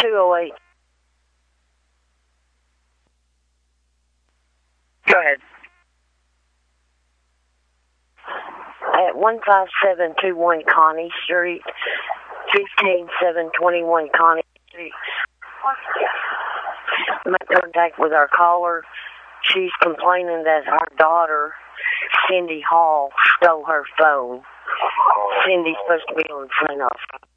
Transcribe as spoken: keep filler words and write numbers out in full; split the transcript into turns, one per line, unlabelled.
two oh eight.
Go ahead.
At one five seven two one Connie Street, fifteen seven twenty-one Connie Street. Make contact with our caller. She's complaining that our daughter, Cindy Hall, stole her phone. Cindy's supposed to be on the phone off.